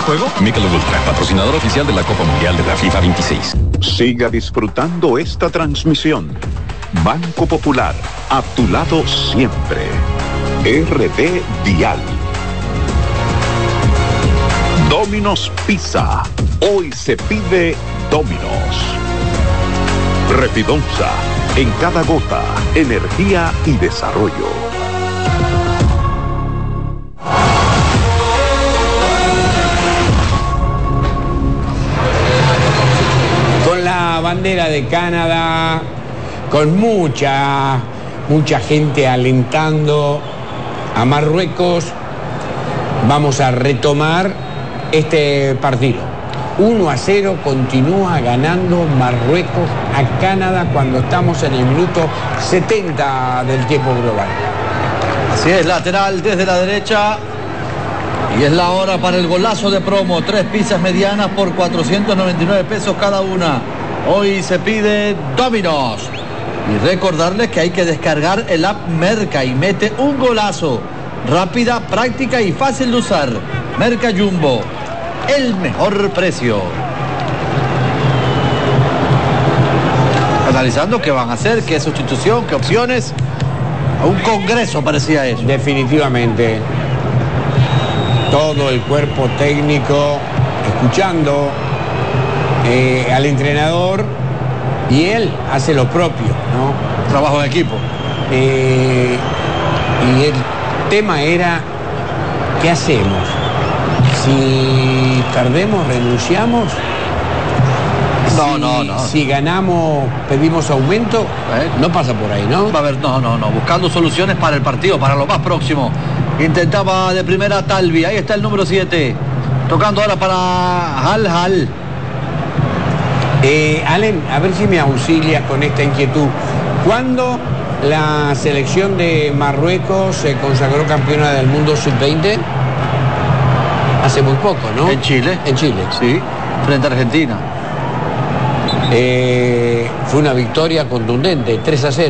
juego? Michelob Ultra, patrocinador oficial de la Copa Mundial de la FIFA 26. Siga disfrutando esta transmisión. Banco Popular, a tu lado siempre. RD Dial. Domino's Pizza. Hoy se pide Domino's. Repidonza. En cada gota, energía y desarrollo. Con la bandera de Canadá, con mucha gente alentando a Marruecos, vamos a retomar este partido. 1-0 continúa ganando Marruecos a Canadá cuando estamos en el minuto 70 del tiempo global. Así es, lateral desde la derecha. Y es la hora para el golazo de promo. 3 pizzas medianas por 499 pesos cada una. Hoy se pide Domino's. Y recordarles que hay que descargar el app Merca y mete un golazo. Rápida, práctica y fácil de usar. Merca Jumbo. El mejor precio. Analizando qué van a hacer, qué sustitución, qué opciones. A un congreso parecía eso. Definitivamente. Todo el cuerpo técnico escuchando al entrenador y él hace lo propio, ¿no? Trabajo en equipo. Y el tema era, ¿qué hacemos? Si perdemos, renunciamos. No. Si ganamos, pedimos aumento. No pasa por ahí, ¿no? Va a haber, no. Buscando soluciones para el partido, para lo más próximo. Intentaba de primera Talvi. Ahí está el número 7. Tocando ahora para Hal. Allen, a ver si me auxilias con esta inquietud. ¿Cuándo la selección de Marruecos se consagró campeona del mundo sub-20? Hace muy poco, ¿no? En Chile. En Chile. Sí, frente a Argentina. Fue una victoria contundente, 3-0.